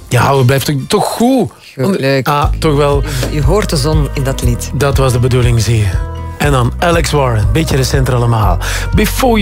Ja, het blijft toch goed. Leuk. Ah, toch wel. Je hoort de zon in dat lied. Dat was de bedoeling, zie je. En dan Alex Warren, beetje recenter allemaal. Before